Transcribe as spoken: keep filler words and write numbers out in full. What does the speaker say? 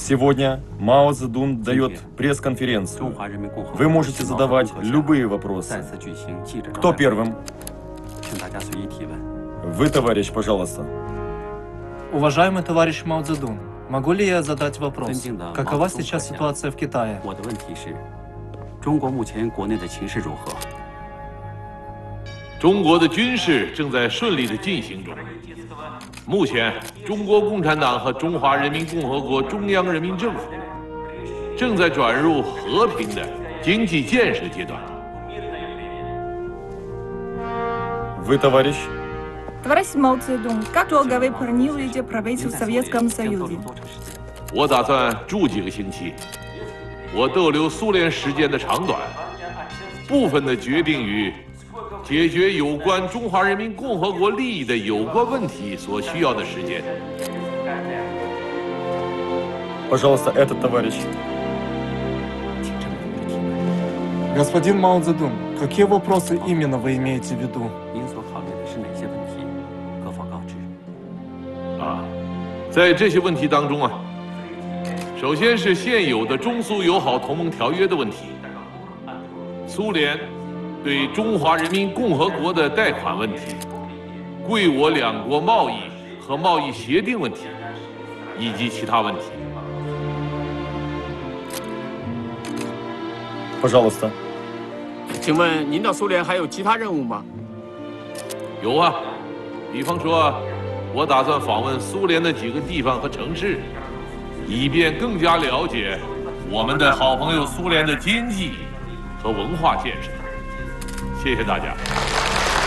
Сегодня Мао Цзэдун дает пресс-конференцию. Вы можете задавать любые вопросы. Кто первым? Вы, товарищ, пожалуйста. Уважаемый товарищ Мао Цзэдун, могу ли я задать вопрос? Какова сейчас ситуация в Китае? Trung国的军事正在顺利的进行中。目前，中国共产党和中华人民共和国中央人民政府正在转入和平的经济建设阶段。 Вы, товарищ. Товарищ Мао Цзэдун, как долго вы планируете править в Советском Союзе? 我打算住几个星期。我逗留苏联时间的长短，部分的决定于解决有关中华人民共和国利益的有关问题所需要的时间。 Пожалуйста, этот товарищ. Господин Мао Цзэдун, какие вопросы именно вы имеете в виду? 啊，在这些问题当中啊，首先是现有的中苏友好同盟条约的问题，苏联对中华人民共和国的贷款问题，贵我两国贸易和贸易协定问题，以及其他问题。 Пожалуйста. 请问您到苏联还有其他任务吗？ 有啊，比方说，我打算访问苏联的几个地方和城市，以便更加了解我们的好朋友苏联的经济和文化建设。谢谢大家。